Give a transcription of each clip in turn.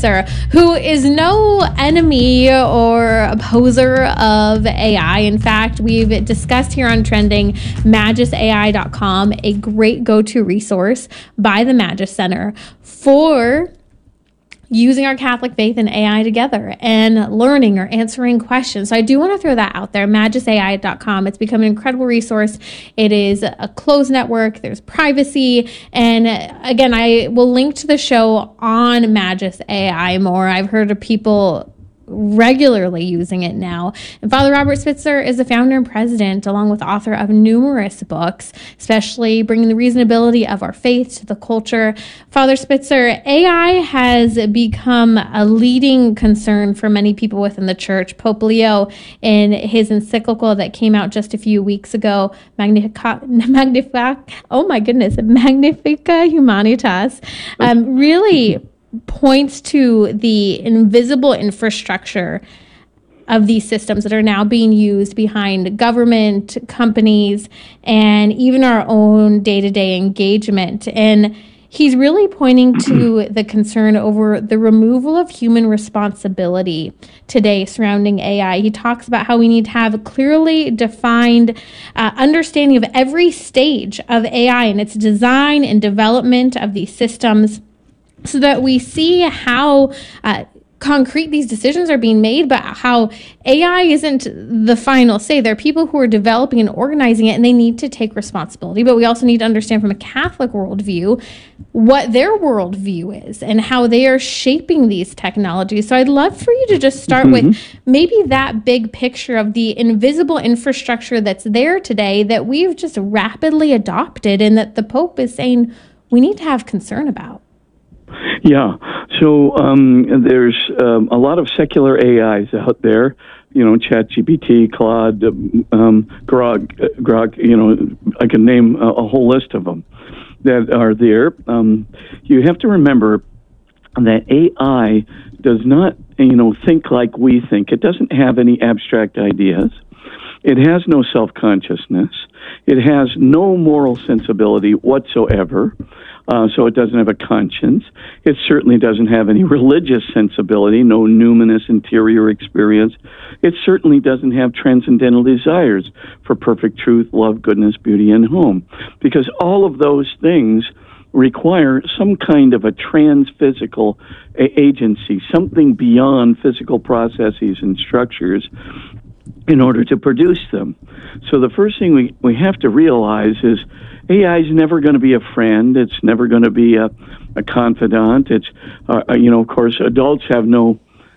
Spitzer, who is no enemy or opposer of AI. In fact, we've discussed here on Trending MagisAI.com, a great go-to resource by the Magis Center for using our Catholic faith and AI together and learning or answering questions. So I do want to throw that out there, MagisAI.com. It's become an incredible resource. It is a closed network. There's privacy. And again, I will link to the show on Magis AI more. I've heard of people regularly using it now. And Father Robert Spitzer is the founder and president, along with author of numerous books, especially bringing the reasonability of our faith to the culture. Father Spitzer, AI has become a leading concern for many people within the church. Pope Leo, in his encyclical that came out just a few weeks ago, Magnifica Humanitas, really points to the invisible infrastructure of these systems that are now being used behind government, companies, and even our own day-to-day engagement. And he's really pointing to the concern over the removal of human responsibility today surrounding AI. He talks about how we need to have a clearly defined understanding of every stage of AI and its design and development of these systems, so that we see how concrete these decisions are being made, but how AI isn't the final say. There are people who are developing and organizing it, and they need to take responsibility. But we also need to understand from a Catholic worldview what their worldview is and how they are shaping these technologies. So I'd love for you to just start with maybe that big picture of the invisible infrastructure that's there today that we've just rapidly adopted and that the Pope is saying we need to have concern about. Yeah, so there's a lot of secular AIs out there, ChatGPT, Claude, Grok, I can name a whole list of them that are there. You have to remember that AI does not, think like we think. It doesn't have any abstract ideas. It has no self-consciousness. It has no moral sensibility whatsoever. So it doesn't have a conscience. It certainly doesn't have any religious sensibility, no numinous interior experience. It certainly doesn't have transcendental desires for perfect truth, love, goodness, beauty, and home. Because all of those things require some kind of a transphysical agency, something beyond physical processes and structures in order to produce them. So the first thing we have to realize is AI is never going to be a friend. It's never going to be a confidant. It's, of course, adults have no,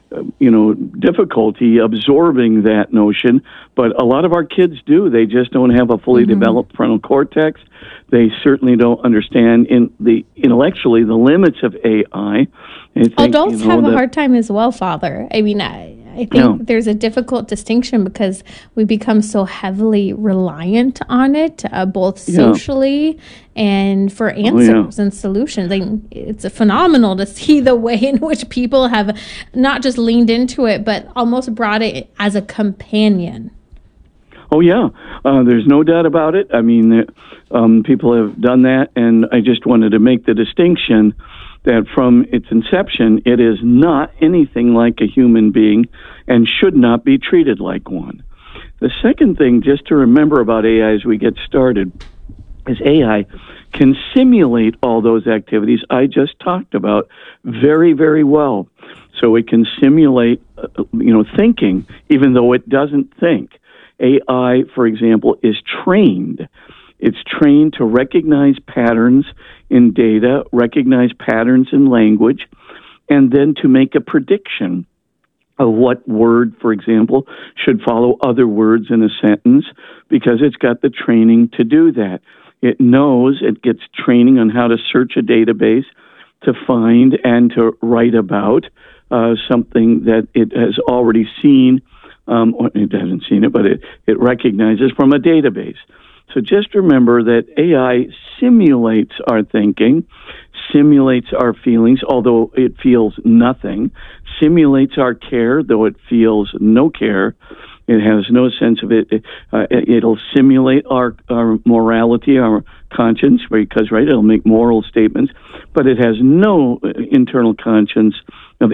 difficulty absorbing that notion, but a lot of our kids do. They just don't have a fully developed frontal cortex. They certainly don't understand intellectually the limits of AI. Adults have a hard time as well, Father. I mean, I think there's a difficult distinction because we become so heavily reliant on it, both socially and for answers and solutions. It's phenomenal to see the way in which people have not just leaned into it, but almost brought it as a companion. Oh, yeah. There's no doubt about it. I mean, people have done that, and I just wanted to make the distinction that from its inception, it is not anything like a human being and should not be treated like one. The second thing just to remember about AI as we get started is AI can simulate all those activities I just talked about very, very well. So it can simulate, thinking, even though it doesn't think. AI, for example, is trained. It's trained to recognize patterns in data, recognize patterns in language, and then to make a prediction of what word, for example, should follow other words in a sentence, because it's got the training to do that. It knows, it gets training on how to search a database to find and to write about something that it has already seen, or it hasn't seen it, but it recognizes from a database. So just remember that AI simulates our thinking, simulates our feelings, although it feels nothing, simulates our care, though it feels no care. It has no sense of it. It'll simulate our morality, our conscience, because, it'll make moral statements, but it has no internal conscience